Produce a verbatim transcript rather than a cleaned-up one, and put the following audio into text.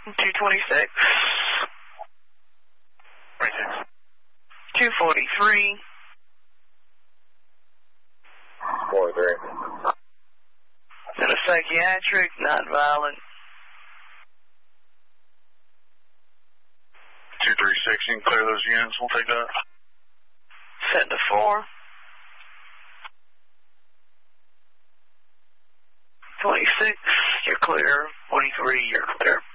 two twenty-six. twenty-six. two forty-three. forty-three. And a psychiatric, non-violent. two three six, you can clear those units. We'll take that. Set to four. twenty-six, you're clear. twenty-three, you're clear.